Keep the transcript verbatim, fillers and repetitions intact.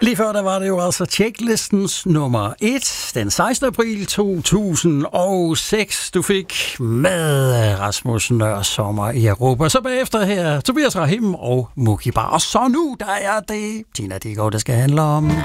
Lige før, der var det jo altså Checklistens nummer et, den sekstende april to tusind og seks. Du fik med Rasmus Nørsommer i Europa. Så bagefter her, Tobias Rahim og Mukibar. Og så nu, der er det Tina Dickow, der skal handle om...